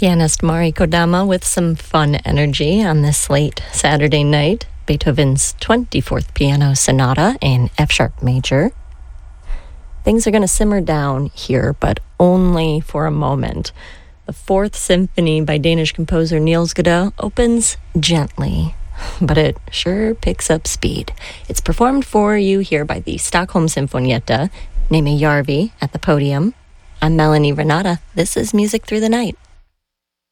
Pianist Mari Kodama with some fun energy on this late Saturday night. Beethoven's 24th Piano Sonata in F-sharp major. Things are going to simmer down here, but only for a moment. The Fourth Symphony by Danish composer Niels Godot opens gently, but it sure picks up speed. It's performed for you here by the Stockholm Sinfonietta, Nemi Järvi at the podium. I'm Melanie Renata. This is Music Through the Night.